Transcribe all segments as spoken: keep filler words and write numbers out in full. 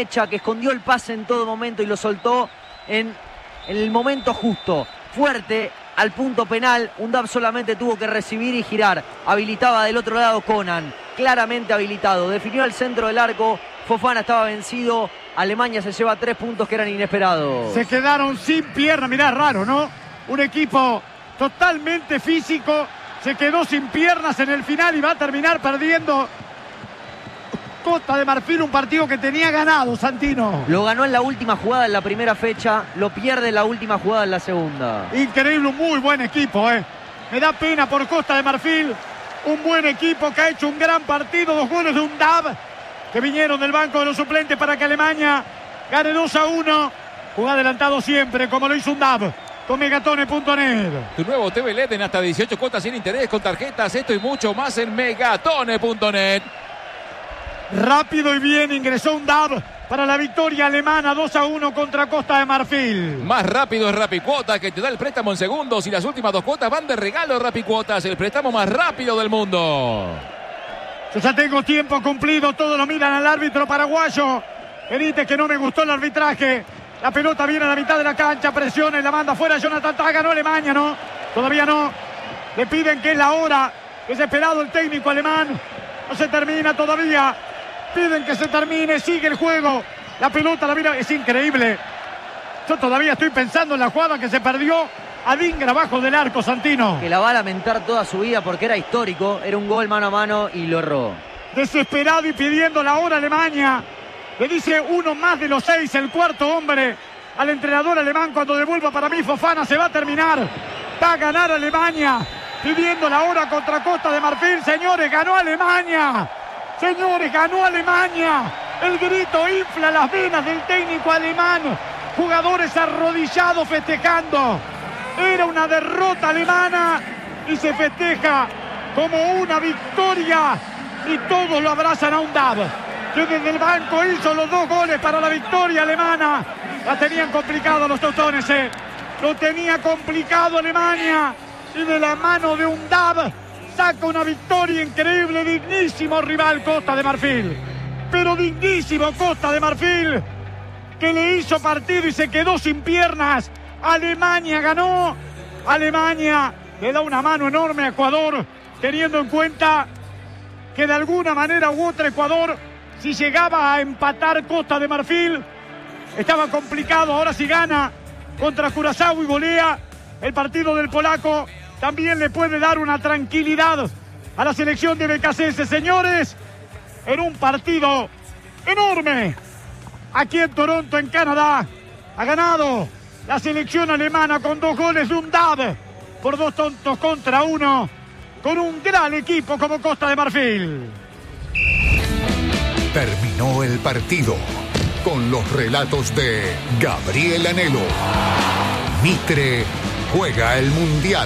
mecha, que escondió el pase en todo momento y lo soltó en, en el momento justo. Fuerte al punto penal. Undav solamente tuvo que recibir y girar. Habilitaba del otro lado Conan. Claramente habilitado. Definió al centro del arco. Fofana estaba vencido. Alemania se lleva tres puntos que eran inesperados. Se quedaron sin pierna. Mirá, raro, ¿no? Un equipo totalmente físico. Se quedó sin piernas en el final y va a terminar perdiendo Costa de Marfil, un partido que tenía ganado, Santino. Lo ganó en la última jugada en la primera fecha, lo pierde en la última jugada en la segunda. Increíble, un muy buen equipo, ¿eh? Me da pena por Costa de Marfil. Un buen equipo que ha hecho un gran partido. Dos goles de Undav que vinieron del banco de los suplentes para que Alemania gane dos a uno. Juega adelantado siempre, como lo hizo Undav. Con megatone punto net. Tu nuevo T V L E D en hasta dieciocho cuotas sin interés con tarjetas. Esto y mucho más en megatone punto net. Rápido y bien ingresó Undav para la victoria alemana dos a uno contra Costa de Marfil. Más rápido es Rapicuota, que te da el préstamo en segundos y las últimas dos cuotas van de regalo. Rapicuotas, el préstamo más rápido del mundo. Yo ya tengo tiempo cumplido, todos lo miran al árbitro paraguayo. Benítez, que no me gustó el arbitraje. La pelota viene a la mitad de la cancha, presiona y la manda fuera Jonathan Tah. Ganó Alemania, ¿no? Todavía no. Le piden que es la hora. Desesperado el técnico alemán. No se termina todavía. Piden que se termine, sigue el juego. La pelota la mira, es increíble. Yo todavía estoy pensando en la jugada que se perdió Adingra abajo del arco, Santino. Que la va a lamentar toda su vida porque era histórico, era un gol mano a mano y lo erró. Desesperado y pidiendo la hora Alemania. Le dice uno más de los seis, el cuarto hombre al entrenador alemán. Cuando devuelva para mí Fofana se va a terminar. Va a ganar Alemania. Pidiendo la hora contra Costa de Marfil. Señores, ganó Alemania. Señores, ganó Alemania. El grito infla las venas del técnico alemán. Jugadores arrodillados festejando. Era una derrota alemana y se festeja como una victoria. Y todos lo abrazan a Undav, que desde el banco hizo los dos goles para la victoria alemana. La tenían complicado los totones, eh. Lo tenía complicado Alemania. Y de la mano de Undav saca una victoria increíble. Dignísimo rival Costa de Marfil. Pero dignísimo Costa de Marfil, que le hizo partido y se quedó sin piernas. Alemania ganó. Alemania le da una mano enorme a Ecuador, teniendo en cuenta que de alguna manera u otra Ecuador, si llegaba a empatar Costa de Marfil, estaba complicado. Ahora si gana contra Curazao y golea el partido del polaco, también le puede dar una tranquilidad a la selección de B K C S. Señores, en un partido enorme aquí en Toronto, en Canadá, ha ganado la selección alemana con dos goles de Undav por dos tontos contra uno, con un gran equipo como Costa de Marfil. Terminó el partido con los relatos de Gabriel Anhelo. Mitre juega el Mundial.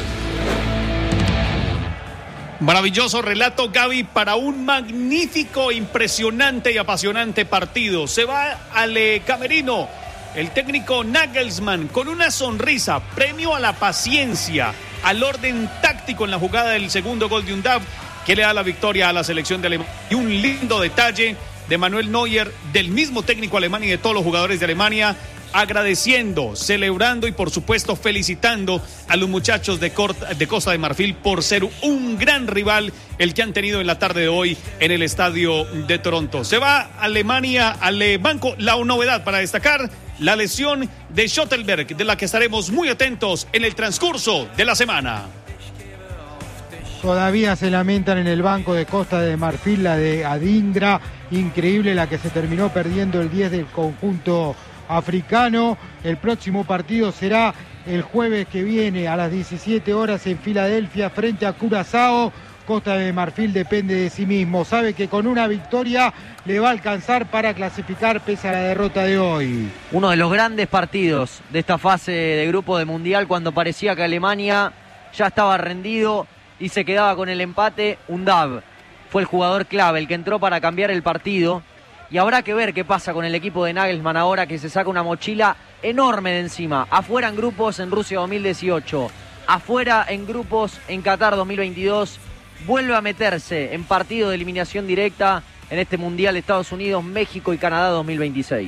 Maravilloso relato, Gaby, para un magnífico, impresionante y apasionante partido. Se va al eh, camerino el técnico Nagelsmann con una sonrisa, premio a la paciencia, al orden táctico en la jugada del segundo gol de Undav, que le da la victoria a la selección de Alemania. Y un lindo detalle de Manuel Neuer, del mismo técnico alemán y de todos los jugadores de Alemania, agradeciendo, celebrando y por supuesto felicitando a los muchachos de, Corta, de Costa de Marfil por ser un gran rival el que han tenido en la tarde de hoy en el estadio de Toronto. Se va Alemania al banco. La novedad para destacar, la lesión de Schottelberg, de la que estaremos muy atentos en el transcurso de la semana. Todavía se lamentan en el banco de Costa de Marfil la de Adingra, increíble la que se terminó perdiendo el diez del conjunto africano. El próximo partido será el jueves que viene a las diecisiete horas en Filadelfia frente a Curazao. Costa de Marfil depende de sí mismo, sabe que con una victoria le va a alcanzar para clasificar pese a la derrota de hoy. Uno de los grandes partidos de esta fase de grupo de Mundial, cuando parecía que Alemania ya estaba rendido y se quedaba con el empate. Undav fue el jugador clave, el que entró para cambiar el partido. Y habrá que ver qué pasa con el equipo de Nagelsmann ahora, que se saca una mochila enorme de encima. Afuera en grupos en Rusia dos mil dieciocho, afuera en grupos en Qatar dos mil veintidós. Vuelve a meterse en partido de eliminación directa en este Mundial Estados Unidos, México y Canadá dos mil veintiséis.